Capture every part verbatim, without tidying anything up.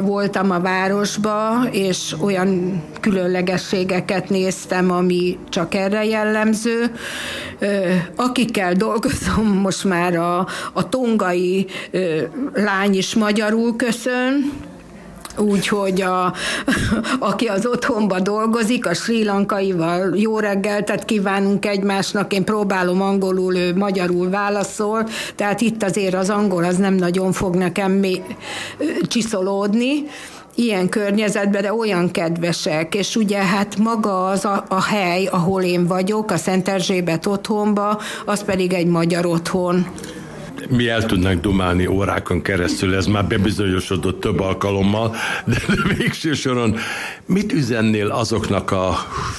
voltam a városba, és olyan különlegességeket néztem, ami csak erre jellemző. Akikkel dolgozom, most már a, a tongai lány is magyarul köszön, úgyhogy a, aki az otthonba dolgozik, a srí lankaival jó reggeltet kívánunk egymásnak, én próbálom angolul, ő magyarul válaszol, tehát itt azért az angol az nem nagyon fog nekem még csiszolódni, ilyen környezetben, de olyan kedvesek, és ugye hát maga az a, a hely, ahol én vagyok, a Szent Erzsébet otthonba, az pedig egy magyar otthon. Mi el tudnánk dumálni órákon keresztül, ez már bebizonyosodott több alkalommal, de, de végső soron mit üzennél azoknak a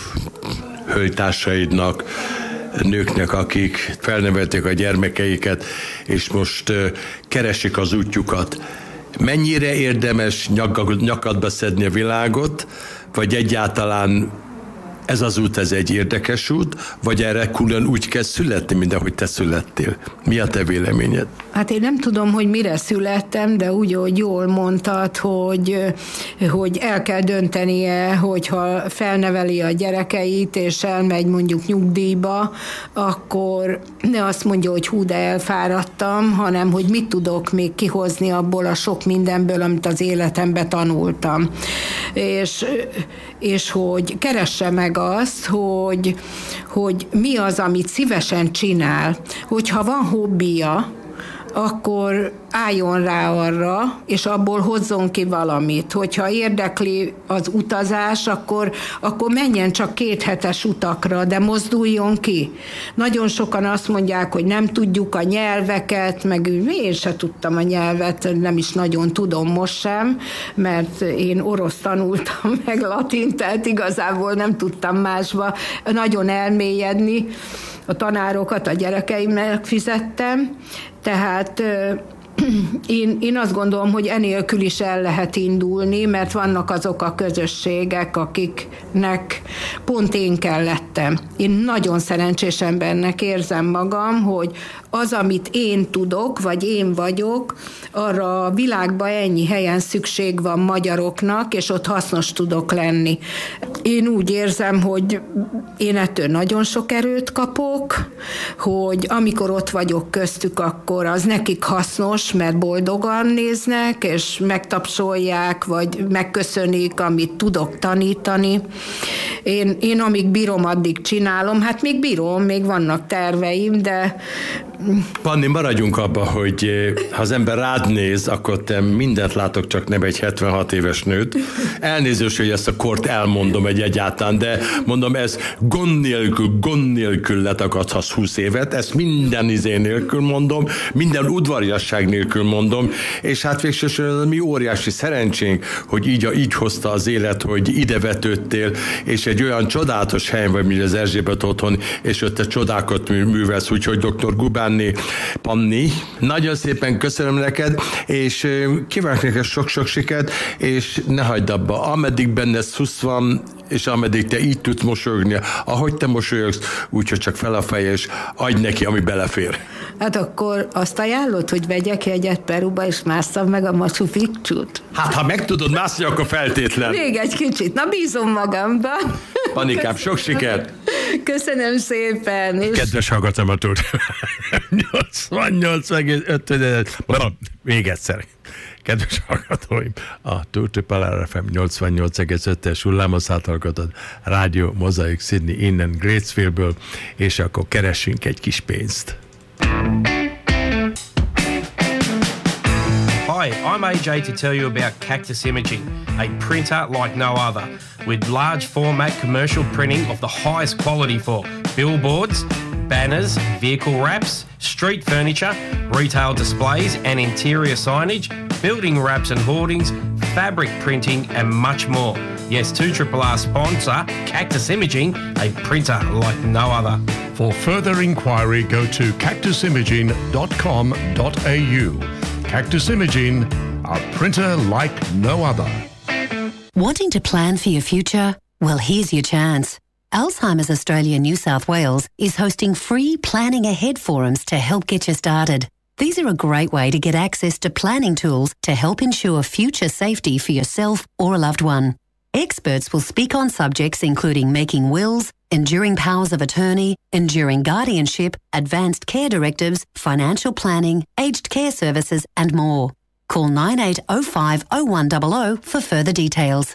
hölgytársaidnak, nőknek, akik felnevelték a gyermekeiket, és most uh, keresik az útjukat? Mennyire érdemes nyakadba szedni a világot, vagy egyáltalán ez az út, ez egy érdekes út, vagy erre külön úgy kell születni, mint ahogy te születtél? Mi a te véleményed? Hát én nem tudom, hogy mire születtem, de úgy, hogy jól mondtad, hogy, hogy el kell döntenie, hogyha felneveli a gyerekeit, és elmegy mondjuk nyugdíjba, akkor ne azt mondja, hogy hú, de elfáradtam, hanem hogy mit tudok még kihozni abból a sok mindenből, amit az életemben tanultam. És, és hogy keresse meg azt, hogy, hogy mi az, amit szívesen csinál. Hogyha van hobbija, akkor álljon rá arra, és abból hozzon ki valamit. Hogyha érdekli az utazás, akkor, akkor menjen csak kéthetes utakra, de mozduljon ki. Nagyon sokan azt mondják, hogy nem tudjuk a nyelveket, meg én se tudtam a nyelvet, nem is nagyon tudom most sem, mert én orosz tanultam, meg latin, tehát igazából nem tudtam másba nagyon elmélyedni. A tanárokat a gyerekeimnek fizettem, tehát én, én azt gondolom, hogy enélkül is el lehet indulni, mert vannak azok a közösségek, akiknek pont én kellettem. Én nagyon szerencsés embernek érzem magam, hogy az, amit én tudok, vagy én vagyok, arra a világban ennyi helyen szükség van magyaroknak, és ott hasznos tudok lenni. Én úgy érzem, hogy én ettől nagyon sok erőt kapok, hogy amikor ott vagyok köztük, akkor az nekik hasznos, mert boldogan néznek, és megtapsolják, vagy megköszönik, amit tudok tanítani. Én, én amíg bírom, addig csinálom. Hát még bírom, még vannak terveim, de... Panni, maradjunk abba, hogy ha az ember rád néz, akkor te mindent látok, csak nem egy hetvenhat éves nőt. Elnézést, hogy ezt a kort elmondom egy egyáltalán, de mondom, ez gond nélkül, gond nélkül letakadhatsz húsz évet, ezt minden izé nélkül mondom, minden udvariasság nélkül mondom, és hát végsősorban mi óriási szerencsénk, hogy így, így hozta az élet, hogy ide vetődtél, és egy olyan csodálatos hely vagy, mint az Erzsébet otthon, és ott te csodákat művelsz, úgyhogy doktor Gubánné, Panni, nagyon szépen köszönöm neked, és kívánok neked sok-sok sikert, és ne hagyd abba, ameddig benne szusz van, és ameddig te így tudsz mosolyogni, ahogy te mosolyogsz, úgyhogy csak fel a feje, és adj neki, ami belefér. Hát akkor azt ajánlod, hogy vegyek egyet Peruba, és másszam meg a Machu Picchut? Hát, ha meg tudod mászni, akkor feltétlen. Még egy kicsit, na bízom magamba. Panikám, sok sikert! Köszönöm szépen! És... Kedves hallgatómatúr! nyolcvannyolc egész öt Még egyszer. Kedves hallgatóim, a Túltőpalár ef em nyolcvannyolc egész öt-es hullámhosszát hallgatod, Rádió Mozaik Sydney innen Gratesville-ből, és akkor keressünk egy kis pénzt. Hi, I'm A J to tell you about Cactus Imaging, a printer like no other, with large format commercial printing of the highest quality for billboards, banners, vehicle wraps, street furniture, retail displays and interior signage, building wraps and hoardings, fabric printing and much more. Yes, two R R R sponsor, Cactus Imaging, a printer like no other. For further inquiry, go to cactus imaging dot com dot a u. Cactus Imaging, a printer like no other. Wanting to plan for your future? Well, here's your chance. Alzheimer's Australia New South Wales is hosting free Planning Ahead forums to help get you started. These are a great way to get access to planning tools to help ensure future safety for yourself or a loved one. Experts will speak on subjects including making wills, enduring powers of attorney, enduring guardianship, advanced care directives, financial planning, aged care services and more. Call nine eight oh five oh one hundred for further details.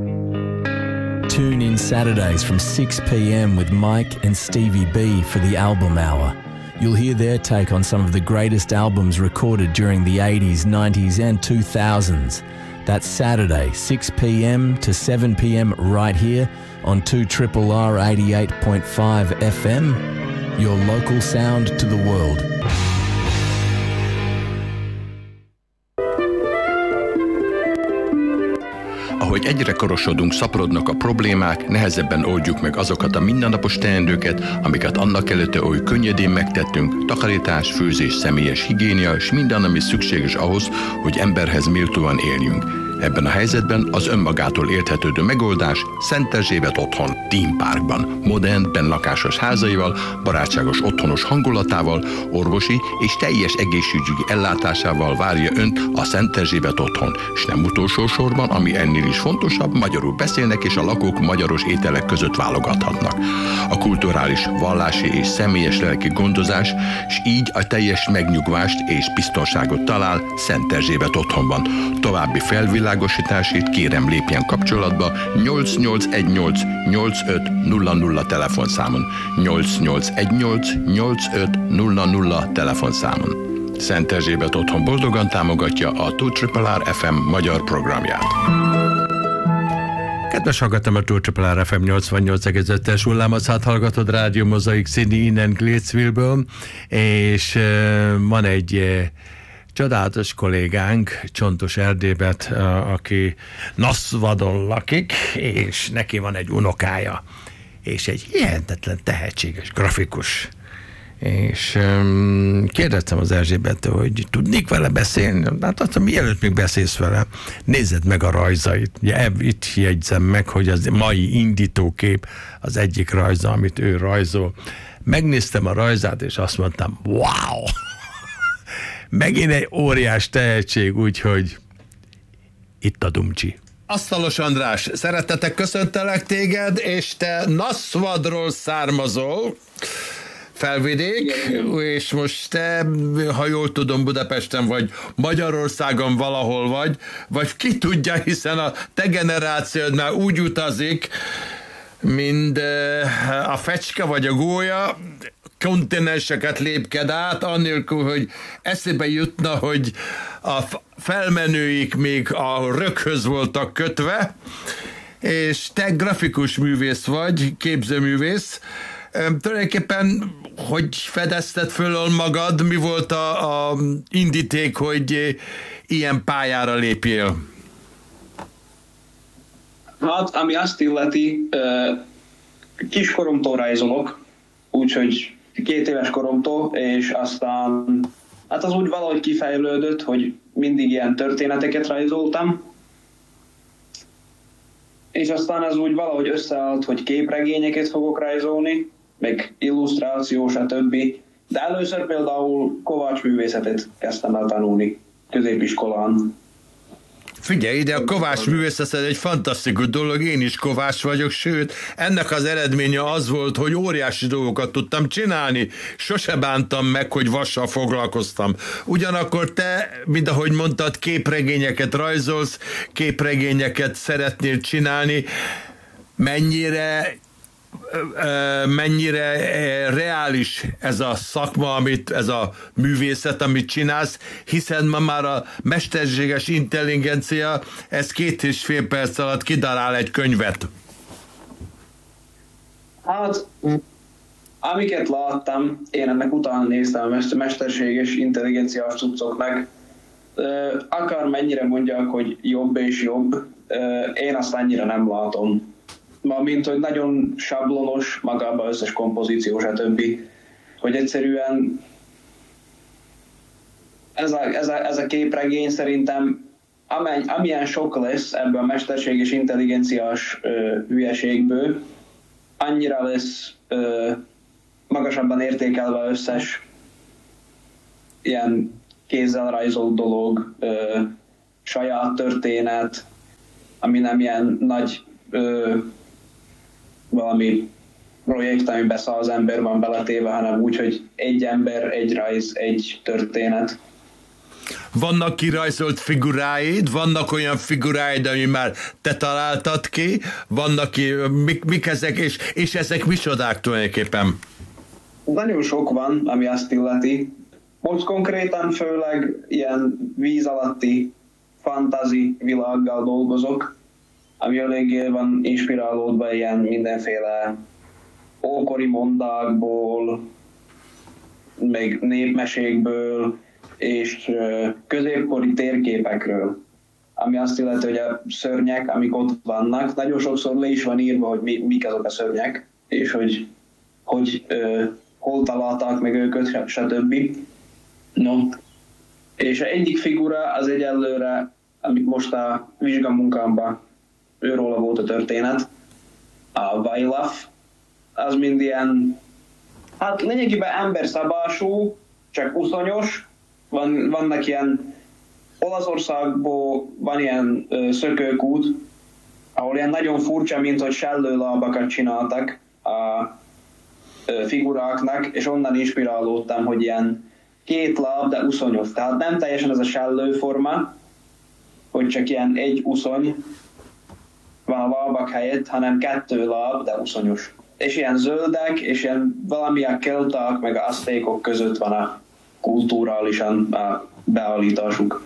Tune in Saturdays from six p m with Mike and Stevie B for the Album Hour. You'll hear their take on some of the greatest albums recorded during the eighties, nineties and two thousands. That's Saturday, six p m to seven p m right here on two R R R eighty-eight point five F M, your local sound to the world. Ahogy egyre korosodunk, szaporodnak a problémák, nehezebben oldjuk meg azokat a mindennapos teendőket, amiket annak előtte oly könnyedén megtettünk, takarítás, főzés, személyes higiénia és minden, ami szükséges ahhoz, hogy emberhez méltóan éljünk. Ebben a helyzetben az önmagától érthetődő megoldás Szent Erzsébet otthon, Theme Parkban, modern, bennlakásos házaival, barátságos otthonos hangulatával, orvosi és teljes egészségügyi ellátásával várja önt a Szent Erzsébet otthon, és nem utolsó sorban, ami ennél is fontosabb, magyarul beszélnek és a lakók magyaros ételek között válogathatnak. A kulturális, vallási és személyes lelki gondozás, és így a teljes megnyugvást és biztonságot talál Szent Erzsébet otthonban. További felvilágosításért kérem lépjen kapcsolatba nyolc nyolc egy nyolc nyolc öt nulla nulla telefonszámon. nyolc nyolc egy nyolc nyolc öt nulla nulla telefonszámon. Szent Erzsébet otthon boldogan támogatja a two R R R F M magyar programját. Kedves hallgatom, a two R R R F M nyolcvannyolc egész öt-es hullámazhat hallgatod Rádió Mozaik Színi innen Glitzville-ből, és uh, van egy uh, csodálatos kollégánk, Csontos Erdébet, uh, aki Naszvadon lakik, és neki van egy unokája, és egy hihetetlen tehetséges grafikus. És um, kérdeztem az Erzsébettől, hogy tudnék vele beszélni. Hát azt, mielőtt még beszélsz vele, nézzed meg a rajzait. Ugye, itt jegyzem meg, hogy az mai indítókép az egyik rajza, amit ő rajzol. Megnéztem a rajzát, és azt mondtam, wow! Megint egy óriás tehetség, úgyhogy itt a dumcsi. Asztalos András, szeretettel köszöntelek téged, és te Naszvadról származol, Felvidék, és most te, ha jól tudom, Budapesten vagy Magyarországon valahol vagy, vagy ki tudja, hiszen a te generációd már úgy utazik, mint a fecske vagy a gólya, kontinenseket lépked át, annélkül, hogy eszébe jutna, hogy a felmenőik még a röghöz voltak kötve, és te grafikus művész vagy, képzőművész. Tulajdonképpen hogy fedezted föl magad, mi volt a, a indíték, hogy ilyen pályára lépjél? Hát, ami azt illeti, kiskoromtól rajzolok, úgyhogy két éves koromtól, és aztán hát az úgy valahogy kifejlődött, hogy mindig ilyen történeteket rajzoltam, és aztán az úgy valahogy összeállt, hogy képregényeket fogok rajzolni, meg illusztráció, stb. De először például kovácsművészetet kezdtem el tanulni középiskolán. Figyelj ide, a kovácsművészet egy fantasztikus dolog, én is kovács vagyok, sőt, ennek az eredménye az volt, hogy óriási dolgokat tudtam csinálni, sose bántam meg, hogy vassal foglalkoztam. Ugyanakkor te, mint ahogy mondtad, képregényeket rajzolsz, képregényeket szeretnél csinálni, mennyire mennyire reális ez a szakma, amit, ez a művészet, amit csinálsz, hiszen ma már a mesterséges intelligencia, ez két és fél perc alatt kidarál egy könyvet. Hát, amiket láttam, én ennek utána néztem a mesterséges intelligenciás cuccoknak, akár mennyire mondják, hogy jobb és jobb, én azt annyira nem látom. Ma, mint hogy nagyon sablonos magában összes kompozíció, stb. Hogy egyszerűen ez a, ez a, ez a képregény szerintem amelyen, amilyen sok lesz ebből a mesterséges intelligenciás ö, hülyeségből, annyira lesz ö, magasabban értékelve összes ilyen kézzel rajzolt dolog, ö, saját történet, ami nem ilyen nagy ö, valami projekt, amiben száz ember van beletéve, hanem úgy, hogy egy ember, egy rajz, egy történet. Vannak kirajzolt figuráid, vannak olyan figuráid, ami már te találtad ki, vannak ki, mik, mik ezek, és, és ezek micsodák tulajdonképpen? Nagyon sok van, ami azt illeti. Most konkrétan főleg ilyen víz alatti fantasy világgal dolgozok, ami eléggé van inspirálódva ilyen mindenféle ókori mondákból, meg népmesékből, és középkori térképekről, ami azt illeti, hogy a szörnyek, amik ott vannak, nagyon sokszor le is van írva, hogy mi, mik azok a szörnyek, és hogy, hogy uh, hol találták meg őket, stb. No. És egyik figura az egyelőre, amit most a vizsgamunkámban őróla volt a történet, a Vailaf, az mind ilyen, hát lényegében emberszabású, csak uszonyos. Van, vannak ilyen, Olaszországból van ilyen ö, szökőkút, ahol ilyen nagyon furcsa, mint hogy sellőlábakat csináltak a ö, figuráknak, és onnan inspirálódtam, hogy ilyen két láb, de uszonyos. Tehát nem teljesen ez a sellőforma, hogy csak ilyen egy uszony van a lábak helyett, hanem kettő láb, de uszonyos. És ilyen zöldek, és ilyen valamilyen kelták, meg aztékok között van a kulturálisan a beállításuk.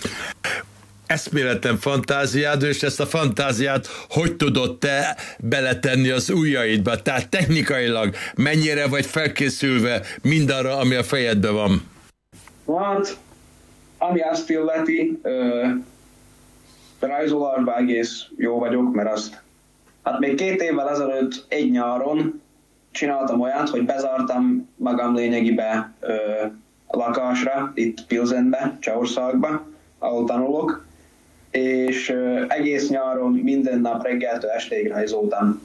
Eszméletlen fantáziád, és ezt a fantáziát hogy tudod te beletenni az ujjaidba? Tehát technikailag mennyire vagy felkészülve mindarra, ami a fejedben van? Hát, ami azt illeti, ö, rajzolásban egész jó vagyok, mert azt, hát még két évvel ezelőtt egy nyáron csináltam olyat, hogy bezártam magam lényegibe ö, lakásra, itt Pilzenbe, Csehországba, ahol tanulok, és ö, egész nyáron minden nap reggeltől estéig rajzoltam.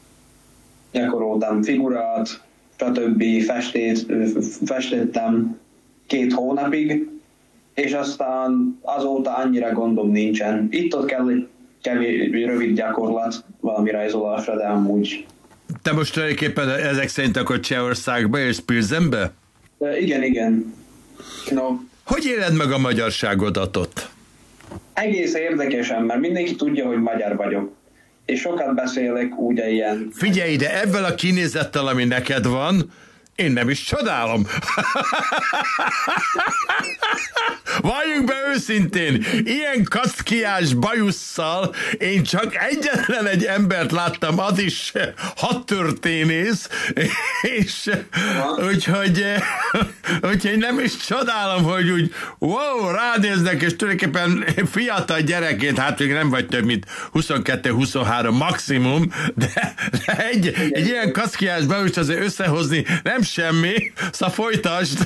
Gyakoroltam figurát, stb. Festét, festettem két hónapig, és aztán azóta annyira gondom nincsen. Itt-ott kell egy kevés, rövid gyakorlat valami rajzolásra, de amúgy. Te most tulajdonképpen ezek szerint akkor Csehországba és Pilzenbe? De igen, igen. No. Hogy éled meg a magyarságodat ott? Egész érdekesen, mert mindenki tudja, hogy magyar vagyok. És sokat beszélek úgy ilyen... Figyelj ide, ebben a kinézettel, ami neked van, én nem is csodálom. Valljunk be őszintén, ilyen kaszkiás bajusszal én csak egyetlen egy embert láttam, az is hadtörténész, és úgyhogy, úgyhogy nem is csodálom, hogy úgy wow, ránéznek, és tulajdonképpen fiatal gyerekként, hát még nem vagy több, mint huszonkettő-huszonhárom maximum, de, de egy, egy ilyen kaszkiás bajuszt azért összehozni nem semmi, szóval folytasd.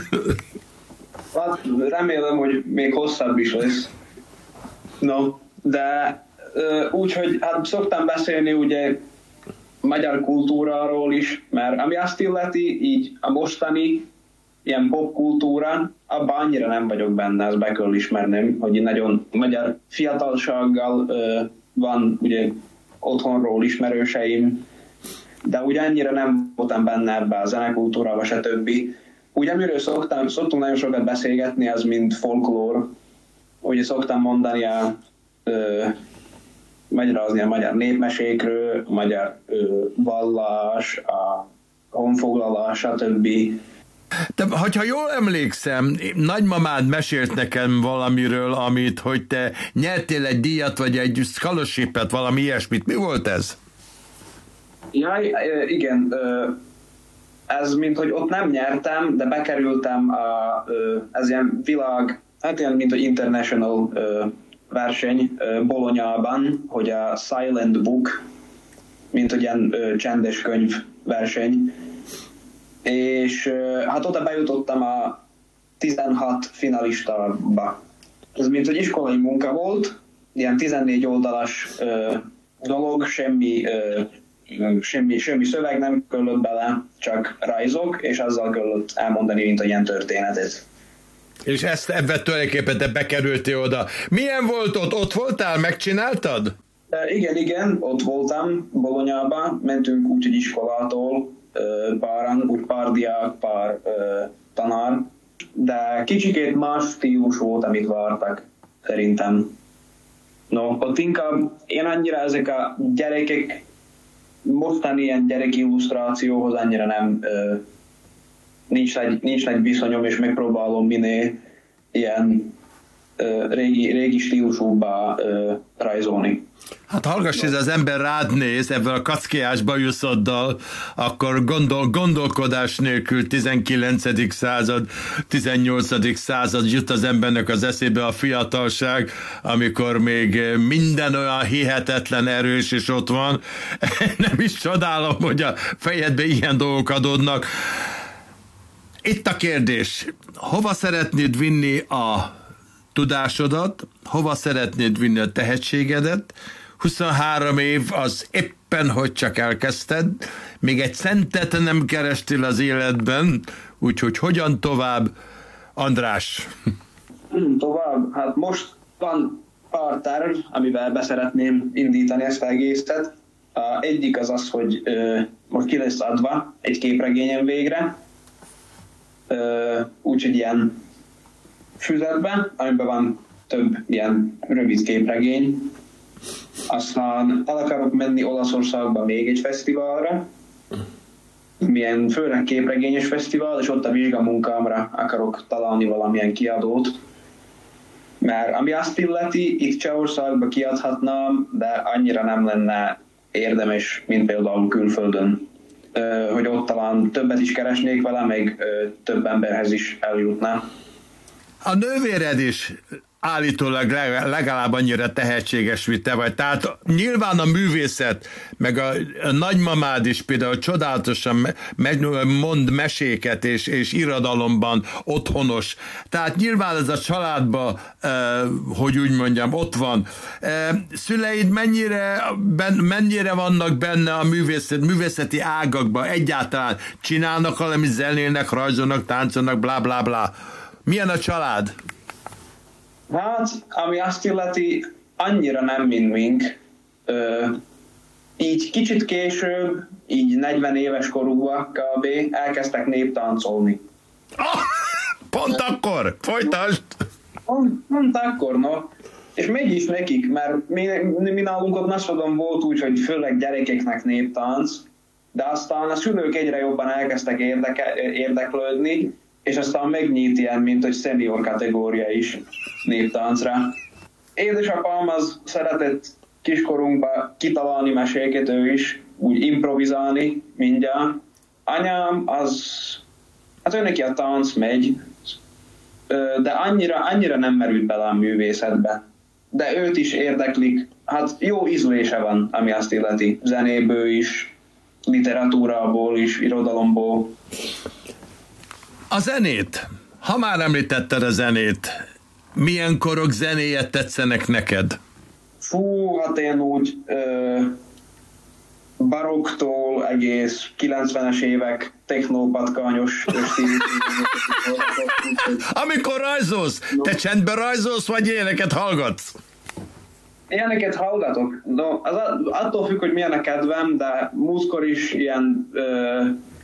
Hát remélem, hogy még hosszabb is lesz. No, de úgy, hogy hát szoktam beszélni ugye magyar kultúráról is, mert ami azt illeti, így a mostani ilyen popkultúra, abban annyira nem vagyok benne, ezt be kell ismernem, hogy nagyon magyar fiatalsággal van ugye otthonról ismerőseim, de úgy annyira nem voltam benne ebbe a zenekultúrába, stb. Úgy amiről szoktam, szoktunk nagyon sokat beszélgetni, az mind folklór. Ugye szoktam mondani a ö, magyarázni a magyar népmesékről, a magyar ö, vallás, a honfoglalás, stb. De hogyha jól emlékszem, nagymamád mesélt nekem valamiről, amit, hogy te nyertél egy díjat, vagy egy scholarshipet, valami ilyesmit. Mi volt ez? Jaj, igen, ez mint, hogy ott nem nyertem, de bekerültem a, ez ilyen világ, hát ilyen, mint, hogy international verseny Bolonyában, hogy a Silent Book, mint, hogy ilyen csendes könyv verseny, és hát oda bejutottam a tizenhat finalistába. Ez mint, hogy iskolai munka volt, ilyen tizennégy oldalas dolog, semmi Semmi, semmi szöveg nem kellett bele, csak rajzok, és azzal kellett elmondani, mint a ilyen történetet. És ezt ebben tulajdonképpen te bekerültél oda. Milyen volt ott? Ott voltál? Megcsináltad? Igen, igen, ott voltam Bolonyában, mentünk úgy egy iskolától, páran, úgy pár diák, pár tanár, de kicsikét más stílus volt, amit vártak, szerintem. No, ott inkább én annyira ezek a gyerekek, mostani ilyen gyerek illusztrációhoz annyira nem, nincs nagy, nincs nagy viszonyom, és megpróbálom minél ilyen régi, régi stílusúbbá rajzolni. Hát hallgass, ez az ember rád néz ebben a kackiás bajuszoddal, akkor gondol, gondolkodás nélkül tizenkilencedik század, tizennyolcadik század jut az embernek az eszébe, a fiatalság, amikor még minden olyan hihetetlen erős, és ott van. Nem is csodálom, hogy a fejedbe ilyen dolgok adódnak. Itt a kérdés, hova szeretnéd vinni a tudásodat, hova szeretnéd vinni a tehetségedet? huszonhárom év az éppen, hogy csak elkezdted, még egy centet nem kerestél az életben, úgyhogy hogyan tovább, András? Tovább? Hát most van pár terv, amivel beszeretném indítani ezt egészet. Egyik az az, hogy most ki lesz adva egy képregényem végre, úgyhogy ilyen füzetben, amiben van több ilyen rövid képregény. Aztán el akarok menni Olaszországba még egy fesztiválra, milyen főleg képregényes fesztivál, és ott a vizsgamunkámra akarok találni valamilyen kiadót. Mert ami azt illeti, itt Csehországba kiadhatnám, de annyira nem lenne érdemes, mint például külföldön. Hogy ott talán többet is keresnék vele, meg több emberhez is eljutná. A nővéred is állítólag legalább annyira tehetséges, mint te vagy. Tehát nyilván a művészet, meg a, a nagymamád is például csodálatosan me, mond meséket, és, és irodalomban otthonos. Tehát nyilván ez a családban, eh, hogy úgy mondjam, ott van. Eh, szüleid mennyire, ben, mennyire vannak benne a művészet, művészeti ágakban egyáltalán? Csinálnak valami, zenélnek, rajzolnak, táncolnak, blá, blá, blá. Milyen a család? Hát, ami azt illeti, annyira nem, mint mink. Ö, így kicsit később, így negyven éves korúak kb. Elkezdtek néptáncolni. Oh, pont akkor! Folytasd! Pont, pont akkor, no. És mégis nekik, mert mi, mi nálunk ott Nasodon volt úgy, hogy főleg gyerekeknek néptánc, de aztán a szülők egyre jobban elkezdtek érdeke, érdeklődni, és aztán megnyit ilyen, mint hogy senior kategória is néptáncra. Édesapám az szeretett kiskorunkba kitalálni meséket, ő is, úgy improvizálni mindjárt. Anyám az, hát ő neki a tánc megy, de annyira, annyira nem merült bele a művészetbe. De őt is érdeklik, hát jó ízlése van, ami azt illeti, zenéből is, literatúrából is, irodalomból. A zenét, ha már említetted a zenét, milyen korok zenéje tetszenek neked? Fú, hát én úgy ö, barokktól egész kilencvenes évek technópatkányos Amikor rajzolsz, no. Te csendben rajzolsz, vagy éneket hallgatsz? Ilyeneket hallgatok. No, az attól függ, hogy milyen a kedvem, de múltkor is ilyen ö,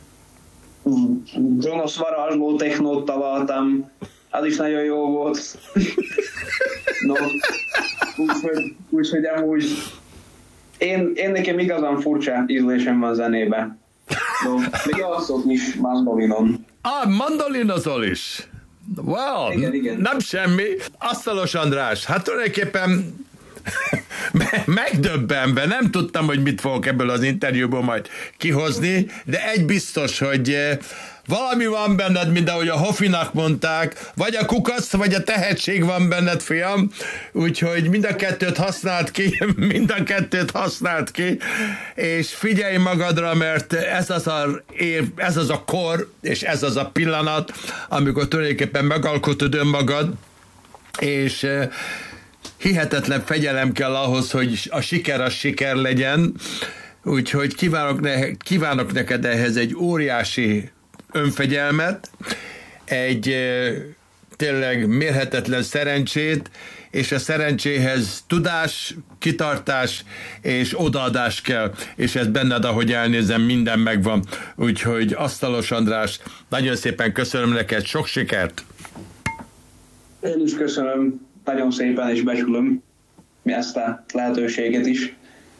gonosz varázsló technót találtam, az is nagyon jó volt. No, úgyhogy, úgyhogy amúgy én, én nekem igazán furcsa ízlésem van zenében. No, még játszok is mandolinon. Ah, mandolinozol is? Wow, igen, igen. Nem semmi. Asztalos András, hát tulajdonképpen megdöbbenve, nem tudtam, hogy mit fogok ebből az interjúból majd kihozni, de egy biztos, hogy valami van benned, mint ahogy a Hoffinak mondták, vagy a kukac, vagy a tehetség van benned, fiam, úgyhogy mind a kettőt használd ki, mind a kettőt használd ki, és figyelj magadra, mert ez az a, év, ez az a kor, és ez az a pillanat, amikor tulajdonképpen megalkotod önmagad, és hihetetlen fegyelem kell ahhoz, hogy a siker az siker legyen, úgyhogy kívánok, ne, kívánok neked ehhez egy óriási önfegyelmet, egy tényleg mérhetetlen szerencsét, és a szerencséhez tudás, kitartás és odaadás kell, és ez benned, ahogy elnézem, minden megvan. Úgyhogy Asztalos András, nagyon szépen köszönöm neked, sok sikert! Én is köszönöm, nagyon szépen, és becsülöm ezt a lehetőséget is.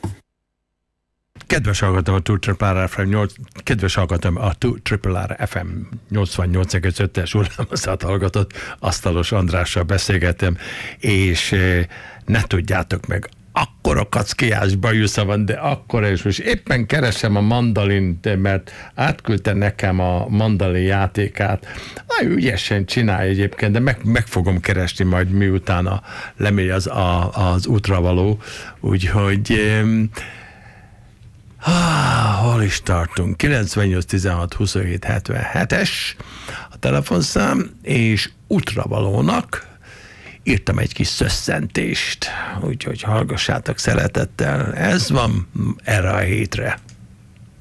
Kedves hallgatom a Two Triple R ef em, kedves hallgatom a Two Triple R ef em nyolcvannyolc egész öt-es hullámhosszát hallgatott, Asztalos Andrással beszélgetem, és ne tudjátok meg, akkora kackiás bajusza van, de akkora, és most éppen keresem a mandalint, mert átküldte nekem a mandalin játékát. Nagyon ügyesen csinálja egyébként, de meg, meg fogom keresni majd, miután a, lemegy az, a, az útra való. Úgyhogy Ah, hol is tartunk? kilencvennyolc tizenhat huszonhét hetvenhetes a telefonszám, és útravalónak írtam egy kis szösszentést, úgyhogy hallgassátok szeretettel. Ez van erre a hétre.